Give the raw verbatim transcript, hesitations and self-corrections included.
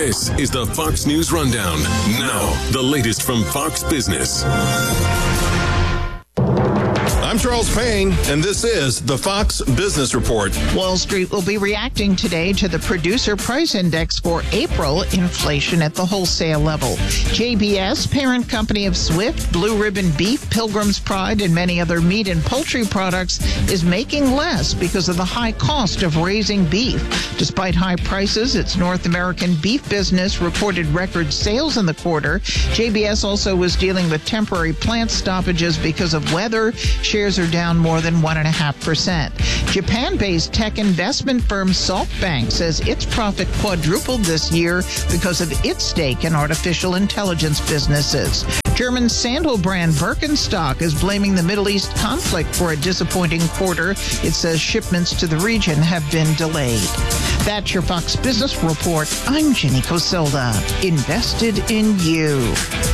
This is the Fox News Rundown. Now, the latest from Fox Business. I'm Charles Payne, and this is the Fox Business Report. Wall Street will be reacting today to the Producer Price Index for April inflation at the wholesale level. J B S, parent company of Swift, Blue Ribbon Beef, Pilgrim's Pride, and many other meat and poultry products, is making less because of the high cost of raising beef. Despite high prices, its North American beef business reported record sales in the quarter. J B S also was dealing with temporary plant stoppages because of weather. Shares are down more than one point five percent. Japan-based tech investment firm SoftBank says its profit quadrupled this year because of its stake in artificial intelligence businesses. German sandal brand Birkenstock is blaming the Middle East conflict for a disappointing quarter. It says shipments to the region have been delayed. That's your Fox Business Report. I'm Jenny Coselda. Invested in you.